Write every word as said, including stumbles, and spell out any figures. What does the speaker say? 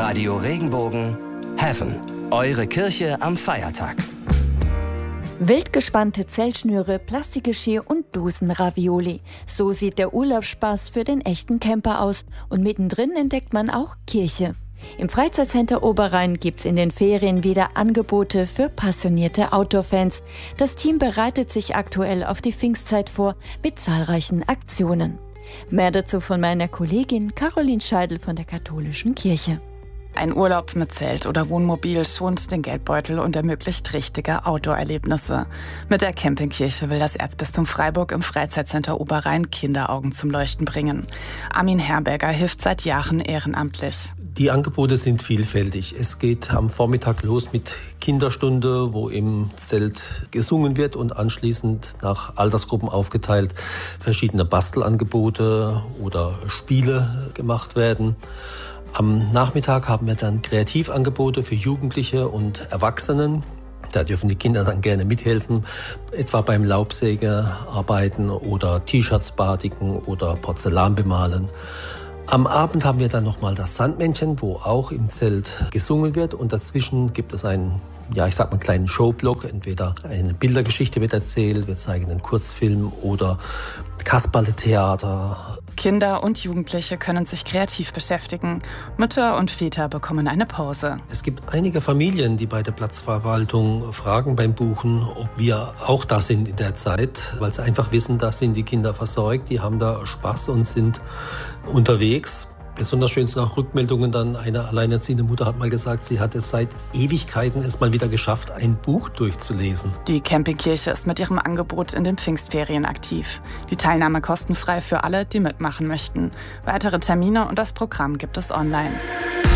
Radio Regenbogen Heaven, eure Kirche am Feiertag. Wild gespannte Zeltschnüre, Plastikgeschirr und Dosen-Ravioli. So sieht der Urlaubsspaß für den echten Camper aus. Und mittendrin entdeckt man auch Kirche. Im Freizeitcenter Oberrhein gibt's in den Ferien wieder Angebote für passionierte Outdoor-Fans. Das Team bereitet sich aktuell auf die Pfingstzeit vor mit zahlreichen Aktionen. Mehr dazu von meiner Kollegin Caroline Scheidel von der Katholischen Kirche. Ein Urlaub mit Zelt oder Wohnmobil schont den Geldbeutel und ermöglicht richtige Outdoor-Erlebnisse. Mit der Campingkirche will das Erzbistum Freiburg im Freizeitcenter Oberrhein Kinderaugen zum Leuchten bringen. Armin Herberger hilft seit Jahren ehrenamtlich. Die Angebote sind vielfältig. Es geht am Vormittag los mit Kinderstunde, wo im Zelt gesungen wird und anschließend nach Altersgruppen aufgeteilt verschiedene Bastelangebote oder Spiele gemacht werden. Am Nachmittag haben wir dann Kreativangebote für Jugendliche und Erwachsenen. Da dürfen die Kinder dann gerne mithelfen, etwa beim Laubsägearbeiten oder T-Shirts badigen oder Porzellan bemalen. Am Abend haben wir dann nochmal das Sandmännchen, wo auch im Zelt gesungen wird. Und dazwischen gibt es einen, ja, ich sag mal, kleinen Showblock. Entweder eine Bildergeschichte wird erzählt, wir zeigen einen Kurzfilm oder Kasperletheater. Kinder und Jugendliche können sich kreativ beschäftigen. Mütter und Väter bekommen eine Pause. Es gibt einige Familien, die bei der Platzverwaltung fragen beim Buchen, ob wir auch da sind in der Zeit, weil sie einfach wissen, da sind die Kinder versorgt, die haben da Spaß und sind unterwegs. Besonders schön sind auch Rückmeldungen dann. Eine alleinerziehende Mutter hat mal gesagt, sie hat es seit Ewigkeiten es mal wieder geschafft, ein Buch durchzulesen. Die Campingkirche ist mit ihrem Angebot in den Pfingstferien aktiv. Die Teilnahme kostenfrei für alle, die mitmachen möchten. Weitere Termine und das Programm gibt es online.